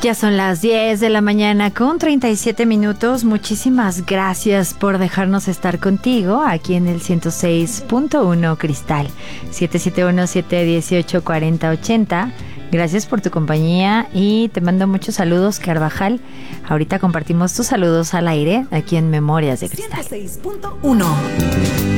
Ya son las 10 de la mañana con 37 minutos. Muchísimas gracias por dejarnos estar contigo aquí en el 106.1 Cristal, 771-718-4080. Gracias por tu compañía y te mando muchos saludos, Carvajal. Ahorita compartimos tus saludos al aire aquí en Memorias de Cristal. 106.1